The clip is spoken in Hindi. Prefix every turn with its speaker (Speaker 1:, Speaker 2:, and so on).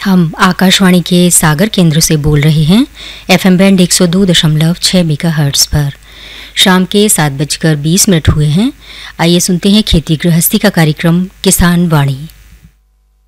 Speaker 1: हम आकाशवाणी के सागर केंद्र से बोल रहे हैं एफएम बैंड 102.6 मेगाहर्ट्ज पर। शाम के 7:20 हुए हैं। आइए सुनते हैं खेती गृहस्थी का कार्यक्रम किसान वाणी।